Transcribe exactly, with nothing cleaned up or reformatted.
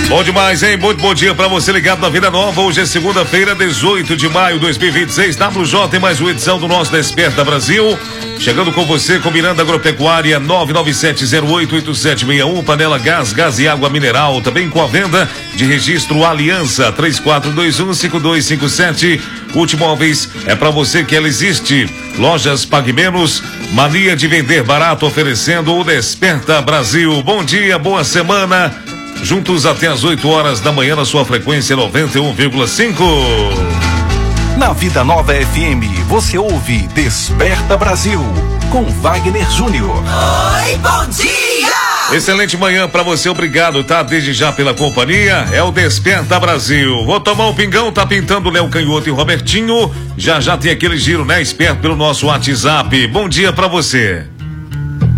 Bom demais, hein? Muito bom dia pra você ligado na Vida Nova. Hoje é segunda-feira, dezoito de maio de dois mil e vinte e seis. W J tem mais uma edição do nosso Desperta Brasil. Chegando com você, combinando Agropecuária nove nove sete zero oito oito sete seis um, Panela Gás, Gás e Água Mineral. Também com a venda de registro Aliança três quatro dois um cinco dois cinco sete. Ultimóveis é pra você que ela existe. Lojas Pague Menos, mania de vender barato, oferecendo o Desperta Brasil. Bom dia, boa semana. Juntos até as oito horas da manhã na sua frequência noventa e um vírgula cinco. Na Vida Nova F M, você ouve Desperta Brasil, com Wagner Júnior. Oi, bom dia! Excelente manhã pra você, obrigado, tá? Desde já pela companhia, é o Desperta Brasil. Vou tomar um pingão, tá pintando Léo Canhoto e Robertinho. Já já tem aquele giro, né? Esperto pelo nosso WhatsApp. Bom dia pra você.